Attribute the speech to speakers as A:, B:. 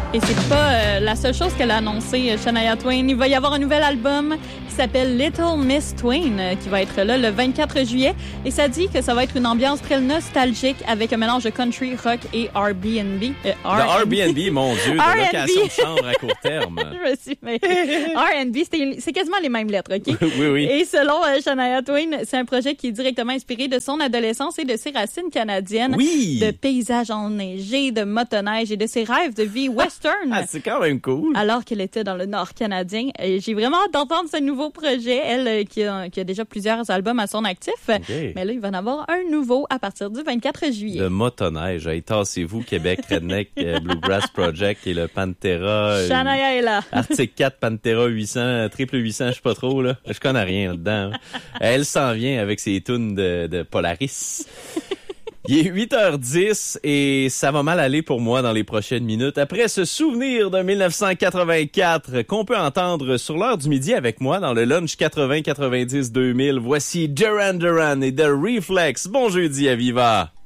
A: Et c'est pas la seule chose qu'elle a annoncé, Shania Twain. Il va y avoir un nouvel album qui s'appelle Little Miss Twain, qui va être là le 24 juillet. Et ça dit que ça va être une ambiance très nostalgique avec un mélange de country, rock et Airbnb.
B: Airbnb, mon Dieu, de location de chambre à court terme.
A: Je me suis mêlée. Airbnb, c'est quasiment les mêmes lettres, OK?
B: Oui.
A: Et selon Shania Twain, c'est un projet qui est directement inspiré de son adolescence et de ses racines canadiennes.
B: Oui!
A: De paysages enneigés, de motoneige et de ses rêves de vie western.
B: Ah, c'est quand même cool.
A: Alors qu'elle était dans le Nord canadien. Et j'ai vraiment hâte d'entendre ce nouveau projet. Elle, qui a déjà plusieurs albums à son actif.
B: Okay.
A: Mais là, il va en avoir un nouveau à partir du 24 juillet.
B: De motoneige. Hey, tassez-vous, Québec Redneck Bluegrass Project et le Pantera.
A: Shania est là.
B: Arctic 4, Pantera 800, triple 800, je sais pas trop, là. Je connais rien là-dedans. Elle s'en vient avec ses tunes de Polaris. Il est 8h10 et ça va mal aller pour moi dans les prochaines minutes. Après ce souvenir de 1984 qu'on peut entendre sur l'heure du midi avec moi dans le lunch 80-90-2000, voici Duran Duran et The Reflex. Bon jeudi à Viva!